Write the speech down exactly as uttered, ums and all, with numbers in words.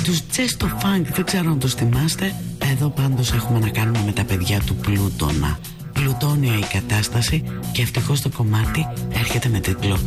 τους Chesto Funk, δεν ξέρω αν τους θυμάστε. Εδώ πάντως έχουμε να κάνουμε με τα παιδιά του Πλούτονα. Πλουτόνια η κατάσταση και ευτυχώς το κομμάτι έρχεται με τίτλο